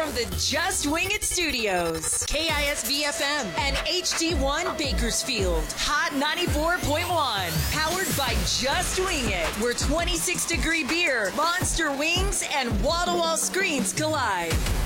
from the Just Wing It studios. KISB FM and HD1 Bakersfield. Hot 94.1. Powered by Just Wing It, where 26-degree beer, monster wings, and wall-to-wall screens collide.